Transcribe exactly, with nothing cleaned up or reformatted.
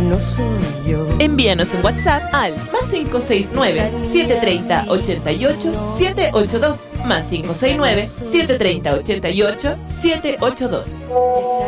no soy yo. Envíanos un WhatsApp al más cinco seis nueve, siete tres cero, ocho ocho, siete ocho dos, más cinco seis nueve, siete tres cero, ocho ocho, siete ocho dos.